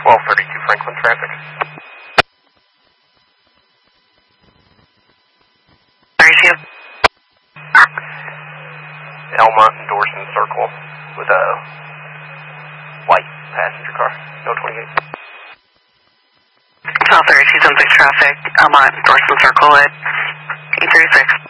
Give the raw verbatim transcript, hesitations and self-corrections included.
twelve thirty-two Franklin traffic. thirty-two. Elmont and Dorson Circle with a white passenger car. No twenty-eight. twelve thirty-two, some big traffic. Elmont, Dorson Circle at eight thirty-six.